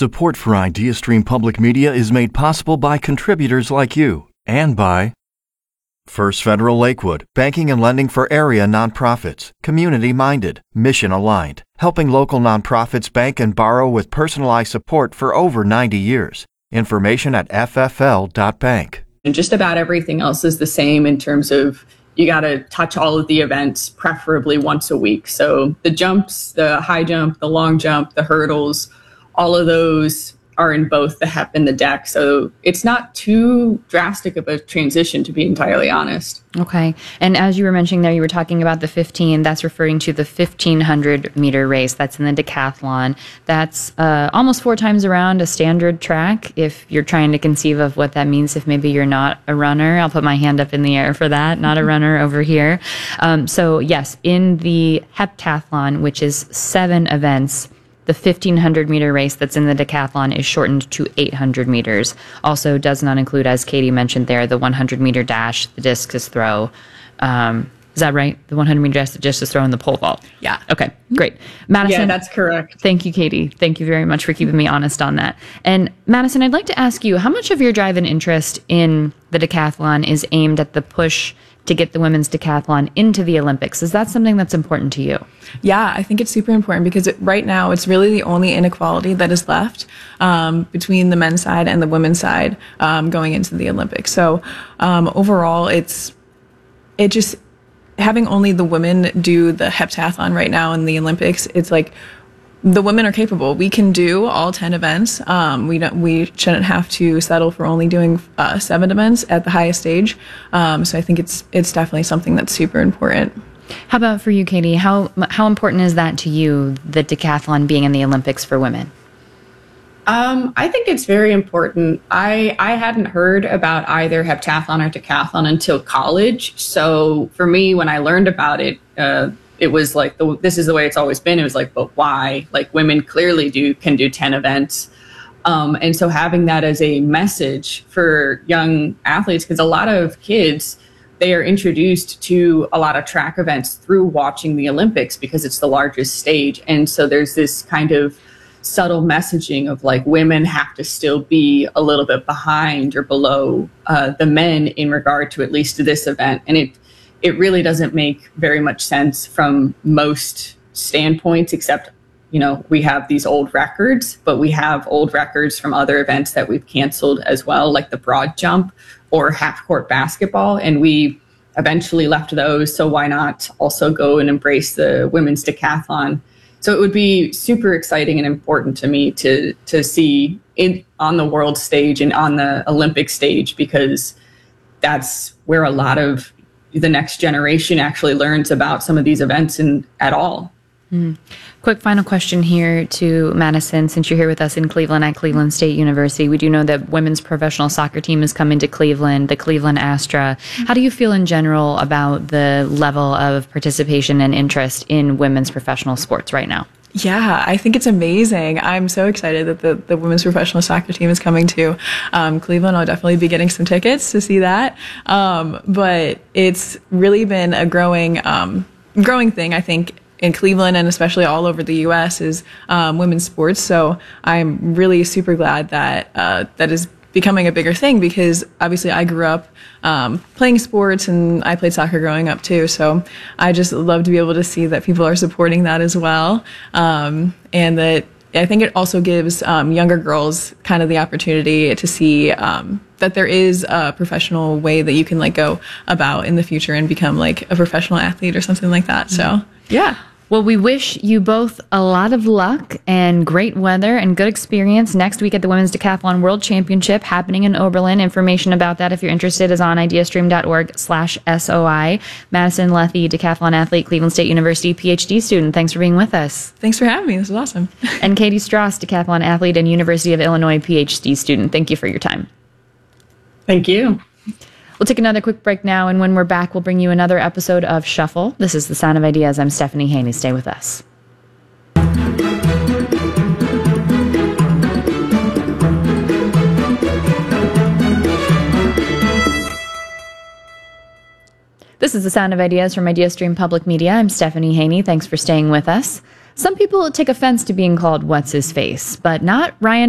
Support for IdeaStream Public Media is made possible by contributors like you and by First Federal Lakewood, banking and lending for area nonprofits, community-minded, mission-aligned, helping local nonprofits bank and borrow with personalized support for over 90 years. Information at ffl.bank. And just about everything else is the same in terms of you got to touch all of the events, preferably once a week. So the jumps, the high jump, the long jump, the hurdles, all of those are in both the HEP and the DEC. So it's not too drastic of a transition, to be entirely honest. Okay. And as you were mentioning there, you were talking about the 15. That's referring to the 1,500 meter race. That's in the decathlon. That's almost 4 times around a standard track. If you're trying to conceive of what that means, if maybe you're not a runner, I'll put my hand up in the air for that. Not a runner over here. So yes, in the heptathlon, which is 7 events, the 1,500 meter race that's in the decathlon is shortened to 800 meters. Also does not include, as Katie mentioned there, the 100 meter dash, the discus throw. Is that right? The 100 meter dash, the discus throw, and the pole vault. Yeah. Okay, great. Madison. Yeah, that's correct. Thank you, Katie. Thank you very much for keeping me honest on that. And Madison, I'd like to ask you, how much of your drive and interest in the decathlon is aimed at the push to get the women's decathlon into the Olympics? Is that something that's important to you? Yeah, I think it's super important because right now it's really the only inequality that is left between the men's side and the women's side going into the Olympics. So overall, it just having only the women do the heptathlon right now in the Olympics, it's like the women are capable. We can do all 10 events. We shouldn't have to settle for only doing 7 events at the highest stage. So I think it's definitely something that's super important. How about for you, Katie? How important is that to you, the decathlon being in the Olympics for women? I think it's very important. I hadn't heard about either heptathlon or decathlon until college. So for me, when I learned about it, it was like, this is the way it's always been. It was like, but why? Like, women clearly can do 10 events. And so having that as a message for young athletes, because a lot of kids, they are introduced to a lot of track events through watching the Olympics because it's the largest stage. And so there's this kind of subtle messaging of like, women have to still be a little bit behind or below the men in regard to at least this event. And it really doesn't make very much sense from most standpoints, except, we have these old records, but we have old records from other events that we've canceled as well, like the broad jump or half court basketball. And we eventually left those. So why not also go and embrace the women's decathlon? So it would be super exciting and important to me to see it on the world stage and on the Olympic stage, because that's where a lot of the next generation actually learns about some of these events at all. Quick final question here to Madison, since you're here with us in Cleveland at Cleveland State University. We do know that women's professional soccer team is coming to Cleveland, the Cleveland Astra. How do you feel in general about the level of participation and interest in women's professional sports right now? Yeah, I think it's amazing. I'm so excited that the women's professional soccer team is coming to Cleveland. I'll definitely be getting some tickets to see that. But it's really been a growing thing, I think, in Cleveland and especially all over the U.S. is women's sports. So I'm really super glad that that is becoming a bigger thing, because obviously I grew up playing sports and I played soccer growing up too. So I just love to be able to see that people are supporting that as well. And that I think it also gives younger girls kind of the opportunity to see that there is a professional way that you can go about in the future and become like a professional athlete or something like that. So yeah. Well, we wish you both a lot of luck and great weather and good experience next week at the Women's Decathlon World Championship happening in Oberlin. Information about that, if you're interested, is on ideastream.org/SOI. Madison Lethe, decathlon athlete, Cleveland State University, PhD student. Thanks for being with us. Thanks for having me. This was awesome. And Katie Strauss, decathlon athlete and University of Illinois, PhD student. Thank you for your time. Thank you. We'll take another quick break now, and when we're back, we'll bring you another episode of Shuffle. This is The Sound of Ideas. I'm Stephanie Haney. Stay with us. This is The Sound of Ideas from IdeaStream Public Media. I'm Stephanie Haney. Thanks for staying with us. Some people take offense to being called What's His Face, but not Ryan